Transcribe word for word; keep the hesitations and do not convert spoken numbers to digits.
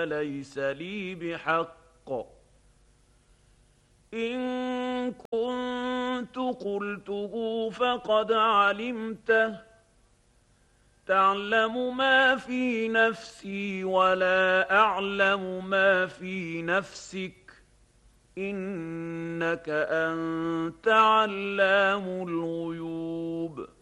ليس لي بحق إن كنت قلته فقد علمته تعلم ما في نفسي ولا أعلم ما في نفسك إنك أنت علام الغيوب